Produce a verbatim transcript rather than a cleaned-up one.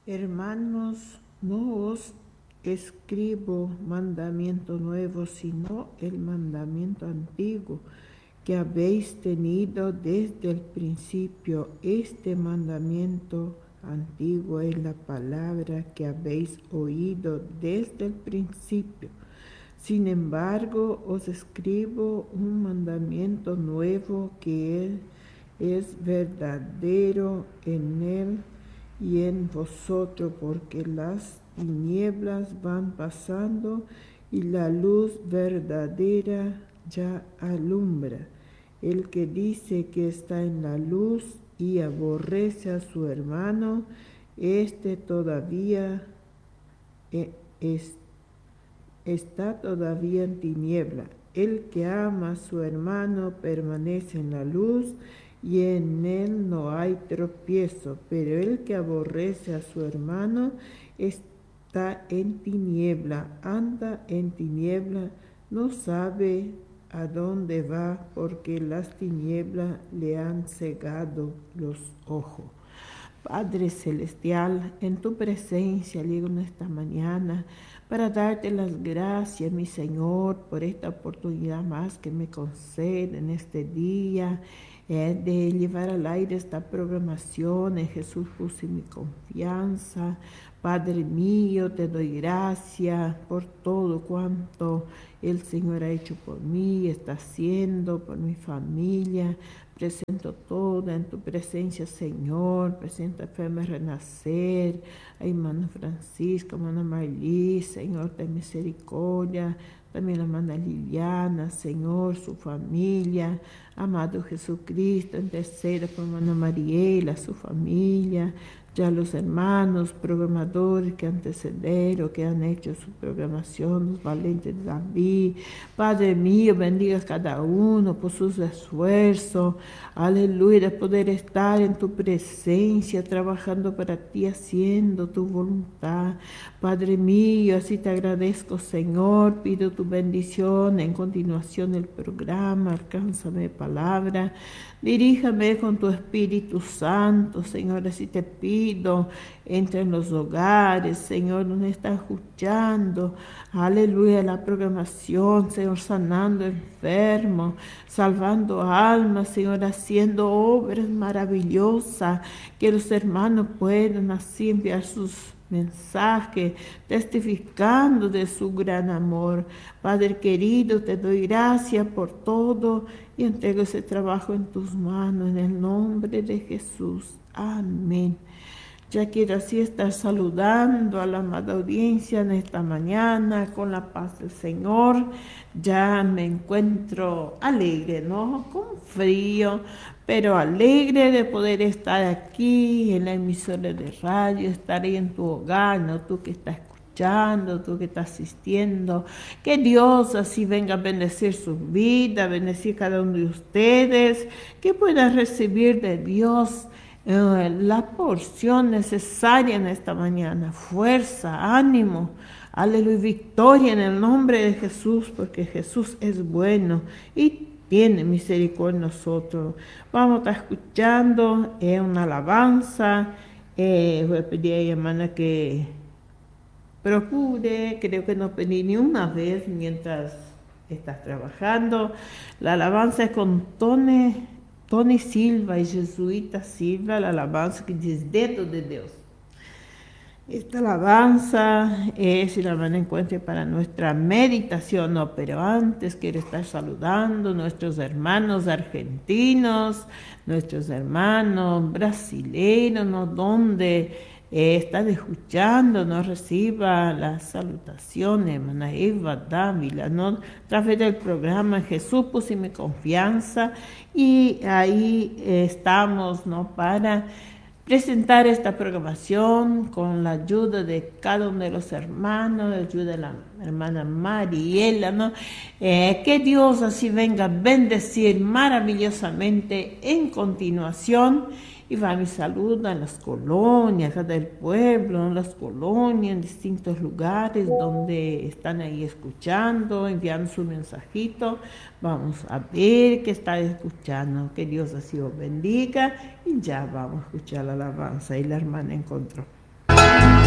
Hermanos, no os escribo mandamiento nuevo, sino el mandamiento antiguo que habéis tenido desde el principio. Este mandamiento antiguo es la palabra que habéis oído desde el principio. Sin embargo, os escribo un mandamiento nuevo que es, es verdadero en él y en vosotros, porque las tinieblas van pasando y la luz verdadera ya alumbra. El que dice que está en la luz y aborrece a su hermano, este todavía es, está todavía en tiniebla. El que ama a su hermano permanece en la luz y en él no hay tropiezo, pero el que aborrece a su hermano está en tiniebla, anda en tiniebla, no sabe a dónde va, porque las tinieblas le han cegado los ojos. Padre Celestial, en tu presencia llego en esta mañana para darte las gracias, mi Señor, por esta oportunidad más que me concede en este día, eh, de llevar al aire esta programación. En Jesús puse mi confianza. Padre mío, te doy gracias por todo cuanto el Señor ha hecho por mí, está haciendo por mi familia. Presento toda en tu presencia, Señor. Presento a F E M E Renacer, a hermano Francisco, a hermana Marlí, Señor, ten misericordia. También la hermana Liliana, Señor, su familia. Amado Jesucristo, interceda por hermana Mariela, su familia. Ya los hermanos programadores que antecedieron, que han hecho su programación, los valentes de David. Padre mío, bendiga a cada uno por sus esfuerzos. Aleluya, de poder estar en tu presencia, trabajando para ti, haciendo tu voluntad. Padre mío, así te agradezco, Señor. Pido tu bendición en continuación del programa. Alcánzame palabra. Diríjame con tu Espíritu Santo, Señor, así te pido. Entra en los hogares, Señor, donde está escuchando, aleluya, la programación, Señor, sanando enfermos, salvando almas, Señor, haciendo obras maravillosas, que los hermanos puedan así enviar sus mensaje, testificando de su gran amor. Padre querido, te doy gracias por todo y entrego ese trabajo en tus manos, en el nombre de Jesús. Amén. Ya quiero así estar saludando a la amada audiencia en esta mañana con la paz del Señor. Ya me encuentro alegre, ¿no? Con frío, pero alegre de poder estar aquí en la emisora de radio, estar ahí en tu hogar, ¿no? Tú que estás escuchando, tú que estás asistiendo. Que Dios así venga a bendecir su vida, bendecir cada uno de ustedes, que puedan recibir de Dios Uh, la porción necesaria en esta mañana, fuerza, ánimo, aleluya, victoria en el nombre de Jesús, porque Jesús es bueno y tiene misericordia de nosotros. Vamos a estar escuchando eh, una alabanza. Eh, voy a pedir a mi hermana que procure, creo que no pedí ni una vez mientras estás trabajando. La alabanza es con Tony Tony Silva y Jesuita Silva, la alabanza que dice Dedo de Dios. Esta alabanza es, si la van a encontrar para nuestra meditación, no, pero antes quiero estar saludando a nuestros hermanos argentinos, nuestros hermanos brasileños, ¿no? Donde eh, están escuchando, nos reciba las salutaciones, hermana Eva Dávila, ¿no? A través del programa Jesús puse mi confianza y ahí eh, estamos, ¿no? Para presentar esta programación con la ayuda de cada uno de los hermanos, la ayuda de la hermana Mariela, ¿no? Eh, que Dios así venga a bendecir maravillosamente en continuación. Y va mi saludo en las colonias, acá del pueblo, en las colonias, en distintos lugares donde están ahí escuchando, enviando su mensajito. Vamos a ver qué está escuchando. Que Dios así os bendiga y ya vamos a escuchar la alabanza. Y la hermana encontró.